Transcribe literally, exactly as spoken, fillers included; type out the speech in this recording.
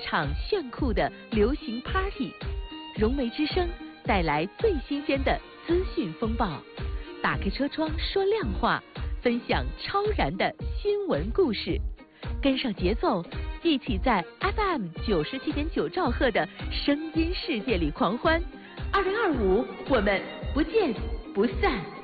场炫酷的流行 party， 融媒之声带来最新鲜的资讯风暴，打开车窗说亮话，分享超燃的新闻故事，跟上节奏，一起在 F M 九十七点九兆赫的声音世界里狂欢。二零二五，我们不见不散。